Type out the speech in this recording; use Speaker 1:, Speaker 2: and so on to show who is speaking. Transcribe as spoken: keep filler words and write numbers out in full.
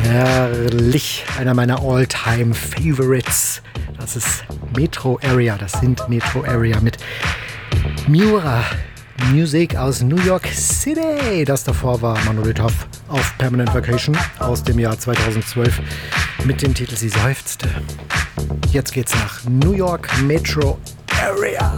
Speaker 1: Herrlich, einer meiner All-Time-Favorites. Das ist Metro Area, das sind Metro Area mit Miura Music aus New York City. Das davor war Monolith auf Permanent Vacation aus dem Jahr zweitausendzwölf mit dem Titel Sie seufzte. Jetzt geht's nach New York Metro Area.